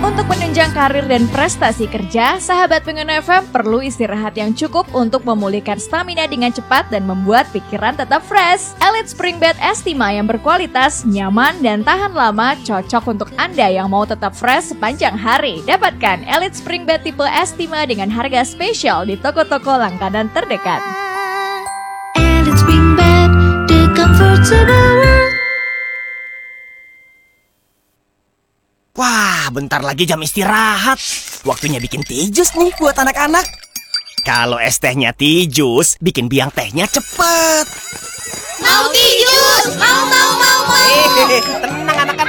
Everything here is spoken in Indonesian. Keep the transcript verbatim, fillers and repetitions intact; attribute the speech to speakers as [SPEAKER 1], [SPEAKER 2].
[SPEAKER 1] Untuk menunjang karir dan prestasi kerja, sahabat pengguna F M perlu istirahat yang cukup untuk memulihkan stamina dengan cepat dan membuat pikiran tetap fresh. Elite Spring Bed Estima yang berkualitas, nyaman, dan tahan lama cocok untuk Anda yang mau tetap fresh sepanjang hari. Dapatkan Elite Spring Bed tipe Estima dengan harga spesial di toko-toko langganan terdekat.
[SPEAKER 2] Elite Spring Bed, the comfort of the world.
[SPEAKER 3] Wah, bentar lagi jam istirahat. Waktunya bikin teh jus nih buat anak-anak. Kalau es tehnya teh jus, bikin biang tehnya cepet.
[SPEAKER 2] Mau teh jus, mau mau mau mau.
[SPEAKER 3] Hehehe, tenang anak-anak.